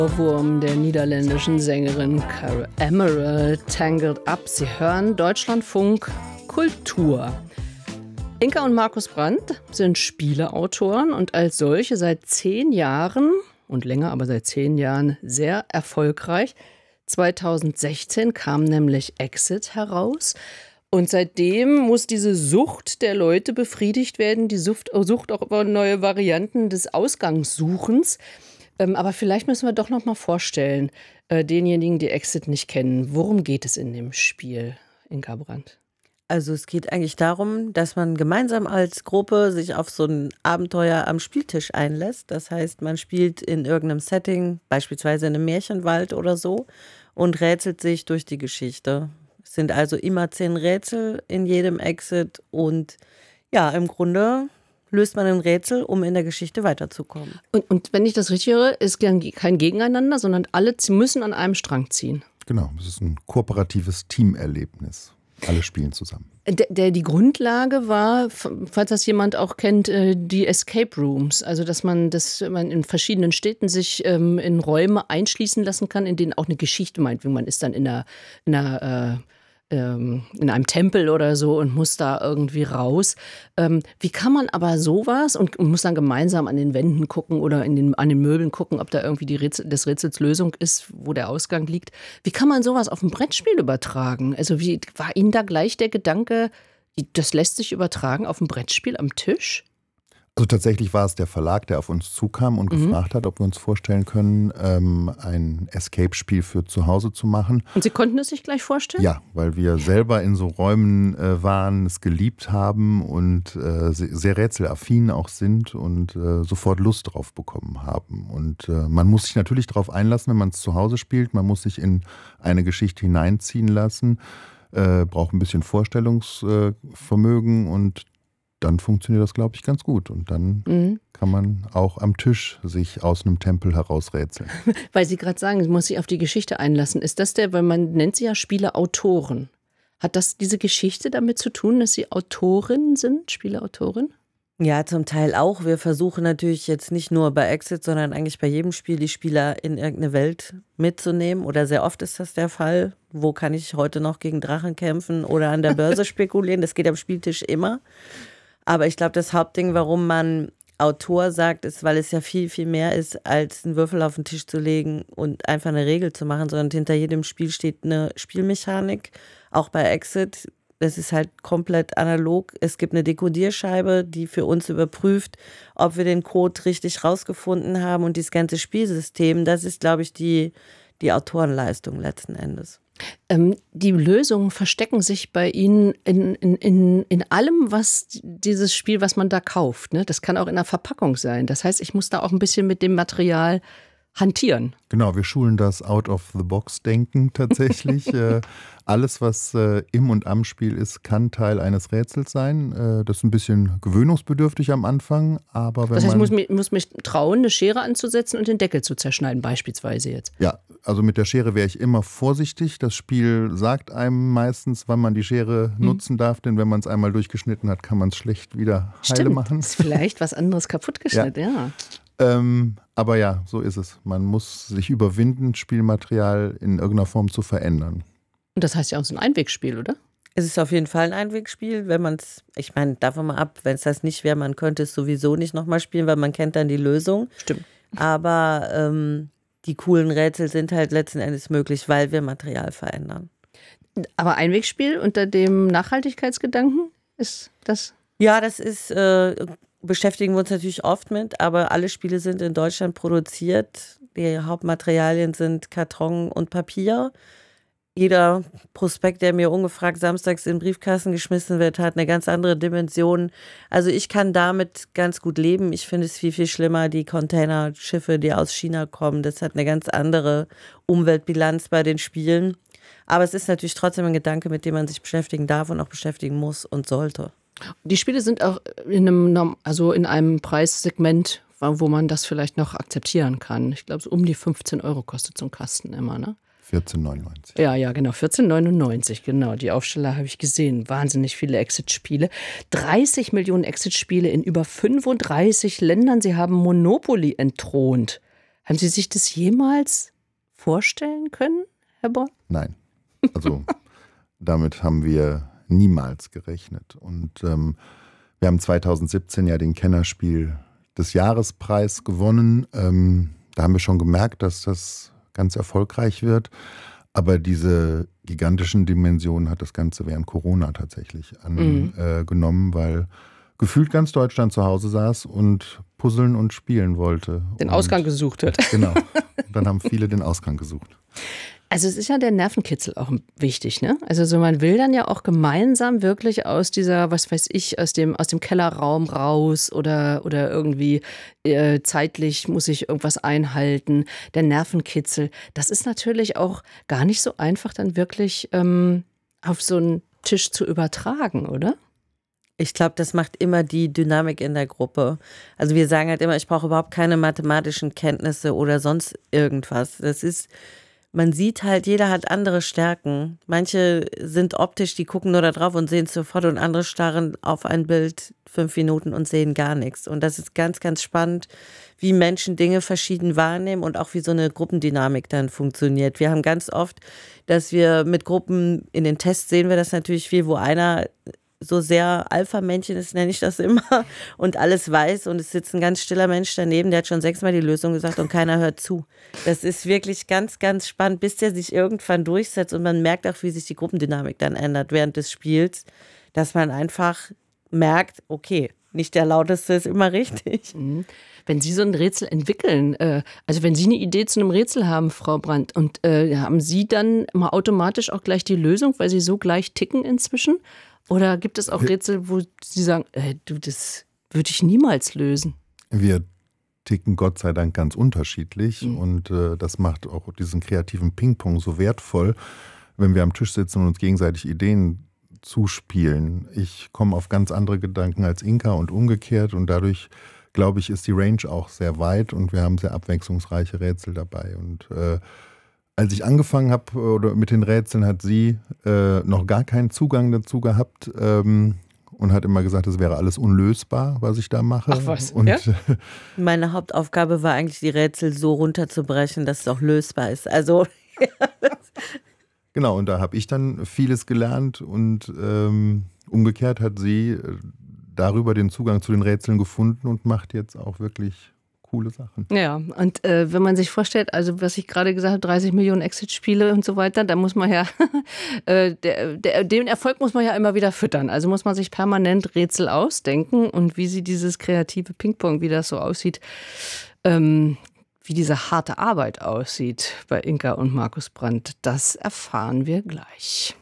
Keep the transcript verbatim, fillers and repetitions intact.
Ohrwurm der niederländischen Sängerin Caro Emerald, Tangled Up. Sie hören Deutschlandfunk Kultur. Inka und Markus Brandt sind Spieleautoren und als solche seit zehn Jahren und länger, aber seit zehn Jahren sehr erfolgreich. zweitausendsechzehn kam nämlich Exit heraus. Und seitdem muss diese Sucht der Leute befriedigt werden, die Sucht, Sucht auch über neue Varianten des Ausgangssuchens. Ähm, aber vielleicht müssen wir doch noch mal vorstellen, äh, denjenigen, die Exit nicht kennen, worum geht es in dem Spiel, Inka Brandt? Also es geht eigentlich darum, dass man gemeinsam als Gruppe sich auf so ein Abenteuer am Spieltisch einlässt. Das heißt, man spielt in irgendeinem Setting, beispielsweise in einem Märchenwald oder so, und rätselt sich durch die Geschichte. Es sind also immer zehn Rätsel in jedem Exit und ja, im Grunde löst man ein Rätsel, um in der Geschichte weiterzukommen. Und, und wenn ich das richtig höre, ist kein Gegeneinander, sondern alle müssen an einem Strang ziehen. Genau, es ist ein kooperatives Teamerlebnis. Alle spielen zusammen. Der, der, die Grundlage war, falls das jemand auch kennt, die Escape Rooms. Also, dass man, dass man in verschiedenen Städten sich ähm, in Räume einschließen lassen kann, in denen auch eine Geschichte meint. Man ist dann in einer, in einer äh, in einem Tempel oder so und muss da irgendwie raus. Ähm, wie kann man aber sowas und, und muss dann gemeinsam an den Wänden gucken oder in den, an den Möbeln gucken, ob da irgendwie die Rätsel, des Rätsels Lösung ist, wo der Ausgang liegt. Wie kann man sowas auf ein Brettspiel übertragen? Also wie war Ihnen da gleich der Gedanke, das lässt sich übertragen auf ein Brettspiel am Tisch? Also tatsächlich war es der Verlag, der auf uns zukam und mhm. gefragt hat, ob wir uns vorstellen können, ähm, ein Escape-Spiel für zu Hause zu machen. Und Sie konnten es sich gleich vorstellen? Ja, weil wir selber in so Räumen äh, waren, es geliebt haben und äh, sehr, sehr rätselaffin auch sind und äh, sofort Lust drauf bekommen haben. Und äh, man muss sich natürlich darauf einlassen, wenn man es zu Hause spielt. Man muss sich in eine Geschichte hineinziehen lassen, äh, braucht ein bisschen Vorstellungsvermögen und dann funktioniert das, glaube ich, ganz gut. Und dann mhm. kann man auch am Tisch sich aus einem Tempel herausrätseln. Weil Sie gerade sagen, man muss sich auf die Geschichte einlassen. Ist das der, weil man nennt sie ja Spieleautoren. Hat das diese Geschichte damit zu tun, dass Sie Autorin sind, Spieleautorin? Ja, zum Teil auch. Wir versuchen natürlich jetzt nicht nur bei Exit, sondern eigentlich bei jedem Spiel die Spieler in irgendeine Welt mitzunehmen. Oder sehr oft ist das der Fall. Wo kann ich heute noch gegen Drachen kämpfen oder an der Börse spekulieren? Das geht am Spieltisch immer. Aber ich glaube, das Hauptding, warum man Autor sagt, ist, weil es ja viel, viel mehr ist, als einen Würfel auf den Tisch zu legen und einfach eine Regel zu machen, sondern hinter jedem Spiel steht eine Spielmechanik. Auch bei Exit, das ist halt komplett analog. Es gibt eine Dekodierscheibe, die für uns überprüft, ob wir den Code richtig rausgefunden haben. Und dieses ganze Spielsystem, das ist, glaube ich, die, die Autorenleistung letzten Endes. Ähm, die Lösungen verstecken sich bei Ihnen in, in, in, in allem, was dieses Spiel, was man da kauft. Ne? Das kann auch in der Verpackung sein. Das heißt, ich muss da auch ein bisschen mit dem Material hantieren. Genau, wir schulen das Out-of-the-Box-Denken tatsächlich. äh, alles, was äh, im und am Spiel ist, kann Teil eines Rätsels sein. Äh, das ist ein bisschen gewöhnungsbedürftig am Anfang, aber wenn Das heißt, man... ich muss mich, muss mich trauen, eine Schere anzusetzen und den Deckel zu zerschneiden, beispielsweise jetzt. Ja, also mit der Schere wäre ich immer vorsichtig. Das Spiel sagt einem meistens, wann man die Schere hm. nutzen darf, denn wenn man es einmal durchgeschnitten hat, kann man es schlecht wieder heile Stimmt, machen. Ist vielleicht was anderes kaputt geschnitten, ja. ja. Ähm, aber ja, so ist es. Man muss sich überwinden, Spielmaterial in irgendeiner Form zu verändern. Und das heißt ja auch so ein Einwegspiel, oder? Es ist auf jeden Fall ein Einwegspiel, wenn man es, ich meine, davon mal ab, wenn es das nicht wäre, man könnte es sowieso nicht nochmal spielen, weil man kennt dann die Lösung. Stimmt. Aber ähm, die coolen Rätsel sind halt letzten Endes möglich, weil wir Material verändern. Aber Einwegspiel unter dem Nachhaltigkeitsgedanken ist das? Ja, das ist... Äh, beschäftigen wir uns natürlich oft mit, aber alle Spiele sind in Deutschland produziert. Die Hauptmaterialien sind Karton und Papier. Jeder Prospekt, der mir ungefragt samstags in den Briefkasten geschmissen wird, hat eine ganz andere Dimension. Also ich kann damit ganz gut leben. Ich finde es viel, viel schlimmer, die Containerschiffe, die aus China kommen. Das hat eine ganz andere Umweltbilanz bei den Spielen. Aber es ist natürlich trotzdem ein Gedanke, mit dem man sich beschäftigen darf und auch beschäftigen muss und sollte. Die Spiele sind auch in einem, also in einem Preissegment, wo man das vielleicht noch akzeptieren kann. Ich glaube, so um die fünfzehn Euro kostet so ein Kasten immer, ne? vierzehn neunundneunzig. Ja, ja, genau. vierzehn neunundneunzig, genau. Die Aufsteller habe ich gesehen. Wahnsinnig viele Exit-Spiele. dreißig Millionen Exit-Spiele in über fünfunddreißig Ländern. Sie haben Monopoly entthront. Haben Sie sich das jemals vorstellen können, Herr Born? Nein, also damit haben wir niemals gerechnet. Und ähm, wir haben zweitausendsiebzehn ja den Kennerspiel des Jahrespreis gewonnen. Ähm, da haben wir schon gemerkt, dass das ganz erfolgreich wird. Aber diese gigantischen Dimensionen hat das Ganze während Corona tatsächlich angenommen, mhm. äh, weil gefühlt ganz Deutschland zu Hause saß und puzzeln und spielen wollte. Den und, Ausgang gesucht hat. Genau. Und dann haben viele den Ausgang gesucht. Also es ist ja der Nervenkitzel auch wichtig, ne? Also so man will dann ja auch gemeinsam wirklich aus dieser, was weiß ich, aus dem, aus dem Kellerraum raus oder, oder irgendwie äh, zeitlich muss ich irgendwas einhalten. Der Nervenkitzel, das ist natürlich auch gar nicht so einfach dann wirklich ähm, auf so einen Tisch zu übertragen, oder? Ich glaube, das macht immer die Dynamik in der Gruppe. Also wir sagen halt immer, ich brauche überhaupt keine mathematischen Kenntnisse oder sonst irgendwas. Das ist, man sieht halt, jeder hat andere Stärken. Manche sind optisch, die gucken nur da drauf und sehen es sofort und andere starren auf ein Bild fünf Minuten und sehen gar nichts. Und das ist ganz, ganz spannend, wie Menschen Dinge verschieden wahrnehmen und auch wie so eine Gruppendynamik dann funktioniert. Wir haben ganz oft, dass wir mit Gruppen, in den Tests sehen wir das natürlich viel, wo einer so sehr Alpha-Männchen ist, nenne ich das immer, und alles weiß und es sitzt ein ganz stiller Mensch daneben, der hat schon sechsmal die Lösung gesagt und keiner hört zu. Das ist wirklich ganz, ganz spannend, bis der sich irgendwann durchsetzt und man merkt auch, wie sich die Gruppendynamik dann ändert während des Spiels, dass man einfach merkt, okay, nicht der Lauteste ist immer richtig. Wenn Sie so ein Rätsel entwickeln, also wenn Sie eine Idee zu einem Rätsel haben, Frau Brandt, und äh, haben Sie dann mal automatisch auch gleich die Lösung, weil Sie so gleich ticken inzwischen? Oder gibt es auch Rätsel, wo Sie sagen, äh, du, das würde ich niemals lösen? Wir ticken Gott sei Dank ganz unterschiedlich mhm. und äh, das macht auch diesen kreativen Ping-Pong so wertvoll, wenn wir am Tisch sitzen und uns gegenseitig Ideen zuspielen. Ich komme auf ganz andere Gedanken als Inka und umgekehrt und dadurch, glaube ich, ist die Range auch sehr weit und wir haben sehr abwechslungsreiche Rätsel dabei. Und äh, als ich angefangen habe oder mit den Rätseln, hat sie äh, noch gar keinen Zugang dazu gehabt ähm, und hat immer gesagt, es wäre alles unlösbar, was ich da mache. Ach was, und, ja? Meine Hauptaufgabe war eigentlich, die Rätsel so runterzubrechen, dass es auch lösbar ist. Also genau, und da habe ich dann vieles gelernt und ähm, umgekehrt hat sie darüber den Zugang zu den Rätseln gefunden und macht jetzt auch wirklich coole Sachen. Ja, und äh, wenn man sich vorstellt, also was ich gerade gesagt habe, dreißig Millionen Exit-Spiele und so weiter, da muss man ja, äh, der, der, den Erfolg muss man ja immer wieder füttern. Also muss man sich permanent Rätsel ausdenken und wie sie dieses kreative Ping-Pong, wie das so aussieht, ähm, wie diese harte Arbeit aussieht bei Inka und Markus Brandt, das erfahren wir gleich.